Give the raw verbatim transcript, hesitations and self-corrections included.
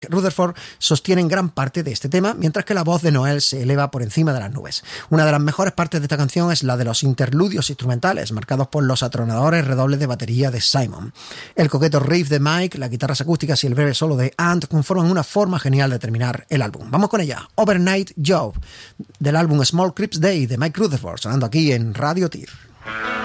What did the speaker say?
Rutherford sostienen gran parte de este tema, mientras que la voz de Noel se eleva por encima de las nubes. Una de las mejores partes de esta canción es la de los interludios instrumentales, marcados por los atronadores redobles de batería de Simon. El coqueto riff de Mike, las guitarras acústicas y el breve solo de Ant conforman una forma genial de terminar el álbum. Vamos con ella, Overnight Job, del álbum Small Crips Day de Mike Rutherford, sonando aquí en Radio Tir.